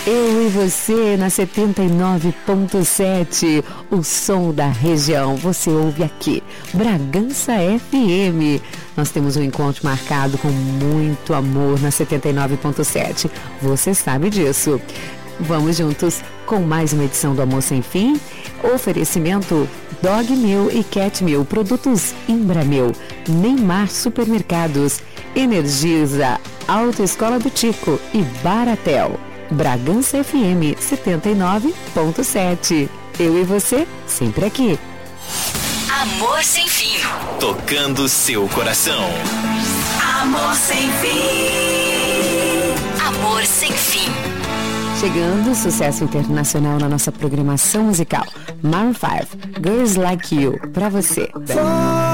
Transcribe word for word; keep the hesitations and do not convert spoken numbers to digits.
Eu e você na setenta e nove ponto sete, o som da região, você ouve aqui, Bragança F M. Nós temos um encontro marcado com muito amor na setenta e nove ponto sete, você sabe disso. Vamos juntos com mais uma edição do Amor Sem Fim. Oferecimento Dog Meal e Cat Meal, produtos Imbramil, Neymar Supermercados, Energisa, Autoescola do Tico e Baratel. Bragança F M setenta e nove ponto sete. Eu e você, sempre aqui. Amor Sem Fim. Tocando seu coração. Amor Sem Fim. Amor Sem Fim. Chegando, sucesso internacional na nossa programação musical. Maroon five, Girls Like You, pra você.